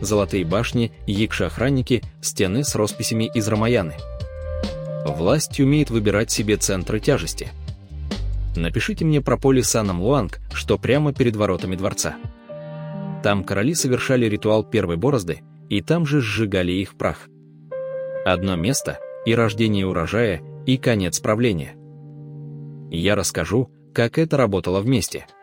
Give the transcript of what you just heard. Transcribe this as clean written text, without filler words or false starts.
золотые башни, якши-охранники, стены с росписями из Рамаяны. Власть умеет выбирать себе центры тяжести. Напишите мне про поле Санам-Луанг, что прямо перед воротами дворца. Там короли совершали ритуал первой борозды, и там же сжигали их в прах. Одно место — и рождение урожая, и конец правления. Я расскажу, как это работало вместе.